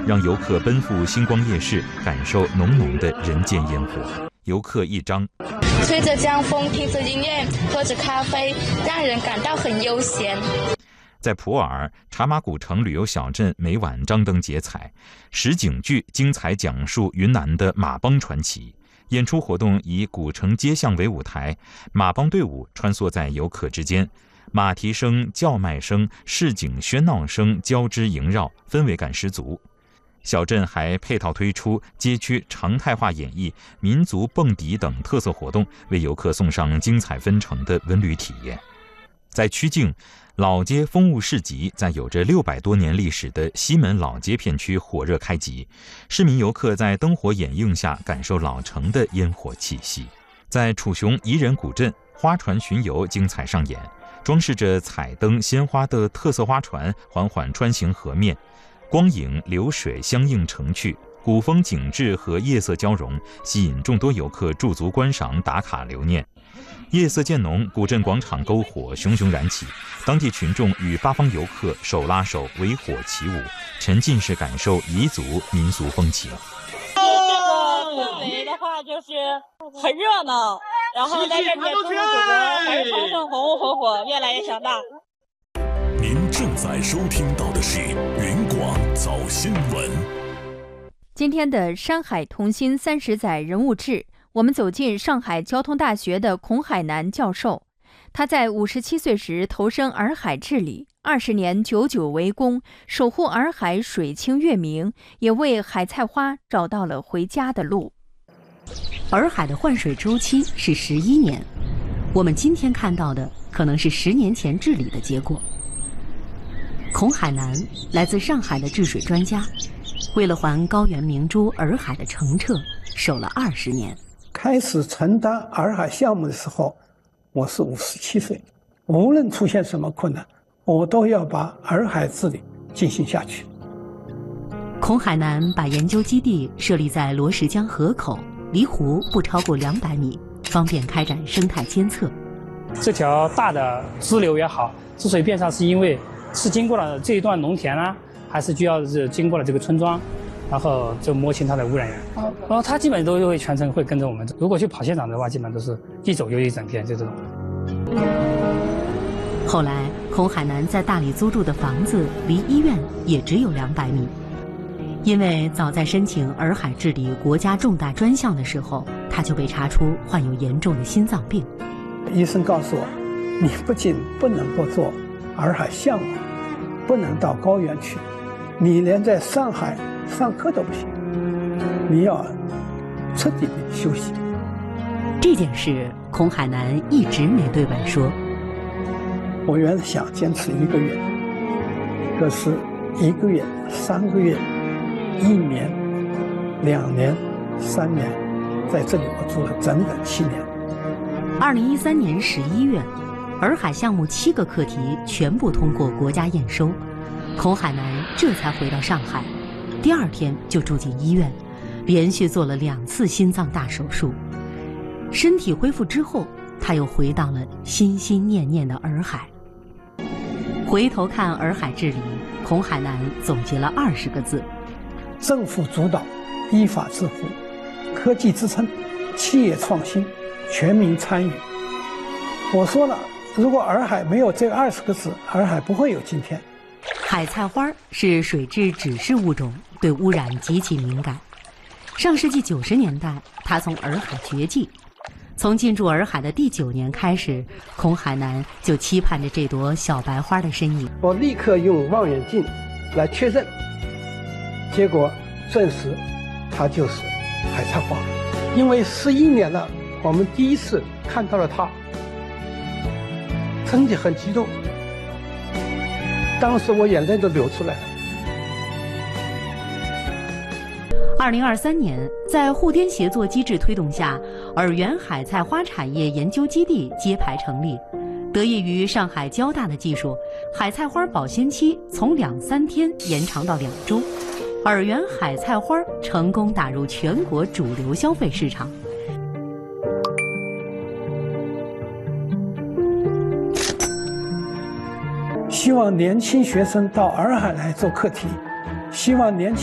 让游客奔赴星光夜市，感受浓浓的人间烟火。游客一张， 吹着江风，听着音乐，喝着咖啡，让人感到很悠闲。 在普洱茶马古城旅游小镇，每晚张灯结彩，实景剧精彩讲述云南的马帮传奇。演出活动以古城街巷为舞台，马帮队伍穿梭在游客之间，马蹄声、叫卖声、市井喧闹声交织萦绕，氛围感十足。小镇还配套推出街区常态化演绎、民族蹦迪等特色活动，为游客送上精彩纷呈的文旅体验。在曲靖，老街风物市集在有着600多年历史的西门老街片区火热开集，市民游客在灯火掩映下感受老城的烟火气息。在楚雄彝人古镇，花船巡游精彩上演，装饰着彩灯鲜花的特色花船缓缓穿行河面，光影流水相映成趣，古风景致和夜色交融，吸引众多游客驻足观赏打卡留念。夜色渐浓，古镇广场篝火熊熊燃起，当地群众与八方游客手拉手围火起舞，沉浸式感受彝族民俗风情。 这个氛围的话就是很热闹，然后在这边中国祖国还是丰盛红红火火，越来越强大。 您正在收听到的是云广早新闻。 今天的山海同心30载人物志，我们走进上海交通大学的孔海南教授。他在57岁时投身洱海治理，20年久久为功，守护洱海水清月明，也为海菜花找到了回家的路。 洱海的换水周期是11年，我们今天看到的可能是10年前治理的结果。孔海南来自上海的治水专家，为了还高原明珠洱海的澄澈，守了20年。 开始承担洱海项目的时候，我是57岁，无论出现什么困难，我都要把洱海治理进行下去。 孔海南把研究基地设立在罗石江河口，离湖不超过200米，方便开展生态监测。 这条大的支流也好，之所以变上，是因为是经过了这一段农田啊，还是是经过了这个村庄，然后就摸清它的污染源。然后它基本都会全程会跟着我们。如果去跑现场的话，基本都是一走就一整片，就这种。 后来，孔海南在大理租住的房子离医院也只有200米，因为早在申请洱海治理国家重大专项的时候，他就被查出患有严重的心脏病。 医生告诉我，你不仅不能够做洱海项目，不能到高原去，你连在上海上课都不行，你要彻底的休息。 这件事，孔海南一直没对外说。 我原来想坚持1个月，可是1个月、3个月、1年、2年、3年，在这里我住了整整7年。 2013年11月，洱海项目7个课题全部通过国家验收，孔海南这才回到上海，第2天就住进医院，连续做了2次心脏大手术。身体恢复之后，他又回到了心心念念的洱海。回头看洱海治理，孔海南总结了20个字： 政府主导，依法治护，科技支撑，企业创新，全民参与。我说了，如果洱海没有这20个字，洱海不会有今天。 海菜花是水质指示物种，对污染极其敏感。上世纪90年代，它从洱海绝迹。从进驻洱海的第9年开始，孔海南就期盼着这朵小白花的身影。 我立刻用望远镜来确认，结果证实它就是海菜花。因为11年了，我们第一次看到了它，真的很激动，当时我眼泪都流出来了。 2023年，在沪滇协作机制推动下，洱源海菜花产业研究基地揭牌成立。得益于上海交大的技术，海菜花保鲜期从2-3天延长到2周，洱源海菜花成功打入全国主流消费市场。 希望年轻学生到洱海来做课题，希望年轻